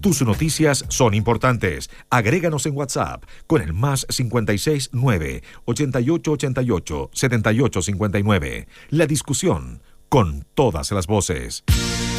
Tus noticias son importantes. Agréganos en WhatsApp con el más 569-8888-7859. La discusión con todas las voces.